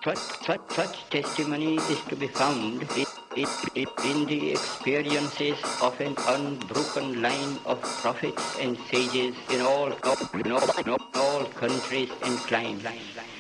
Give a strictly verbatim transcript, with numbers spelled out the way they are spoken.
such, such, such testimony is to be found in, in, in the experiences of an unbroken line of prophets and sages in all, in all, in all countries and climes.